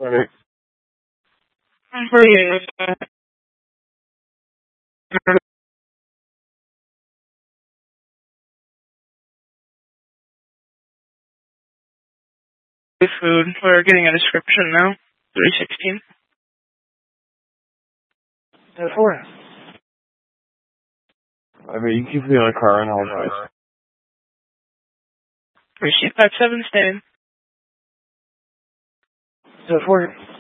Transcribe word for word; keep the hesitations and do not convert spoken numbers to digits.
Right. For you. Food. We're getting a description now. three sixteen. ten four. I mean, you keep me on a car and I'll drive. Receive five seven, stay in. ten four.